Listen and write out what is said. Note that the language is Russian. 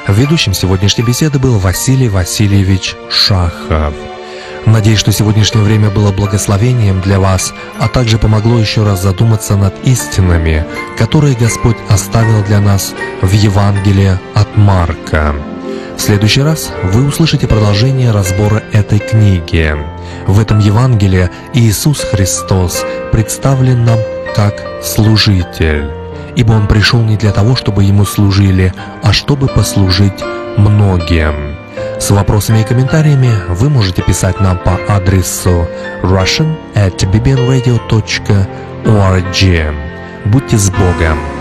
Ведущим сегодняшней беседы был Василий Васильевич Шахов. Надеюсь, что сегодняшнее время было благословением для вас, а также помогло еще раз задуматься над истинами, которые Господь оставил для нас в Евангелии от Марка. В следующий раз вы услышите продолжение разбора этой книги. В этом Евангелии Иисус Христос представлен нам как служитель, ибо Он пришел не для того, чтобы Ему служили, а чтобы послужить многим. С вопросами и комментариями вы можете писать нам по адресу russian@bbnradio.org. Будьте с Богом!